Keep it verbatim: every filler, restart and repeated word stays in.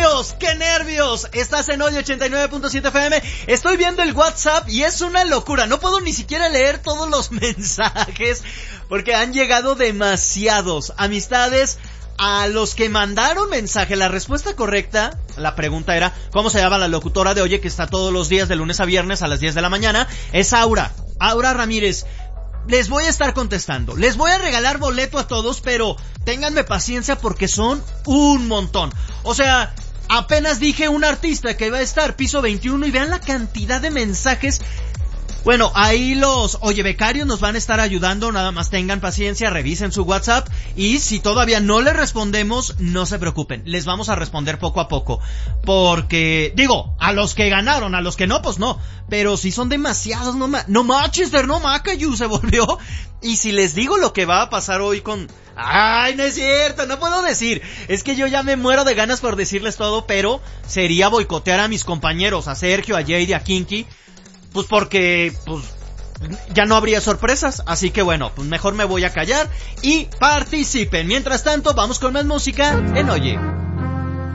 nervios! ¡Qué nervios! Estás en Oye ochenta y nueve punto siete F M. Estoy viendo el WhatsApp y es una locura. No puedo ni siquiera leer todos los mensajes porque han llegado demasiados. Amistades a los que mandaron mensaje. La respuesta correcta, la pregunta era ¿cómo se llama la locutora de Oye que está todos los días de lunes a viernes a las diez de la mañana? Es Aura. Aura Ramírez. Les voy a estar contestando. Les voy a regalar boleto a todos, pero ténganme paciencia porque son un montón. O sea, apenas dije un artista que va a estar piso veintiuno y vean la cantidad de mensajes. Bueno, ahí los Oye becarios nos van a estar ayudando, nada más tengan paciencia, revisen su WhatsApp y si todavía no les respondemos, no se preocupen, les vamos a responder poco a poco, porque, digo, a los que ganaron, a los que no, pues no, pero si son demasiados, no ma, no Manchester, no Macayu se volvió, y si les digo lo que va a pasar hoy con, ay, no es cierto, no puedo decir, es que yo ya me muero de ganas por decirles todo, pero sería boicotear a mis compañeros, a Sergio, a Jade, a Kinky, pues porque, pues, ya no habría sorpresas, así que bueno, pues mejor me voy a callar y participen. Mientras tanto, vamos con más música en Oye.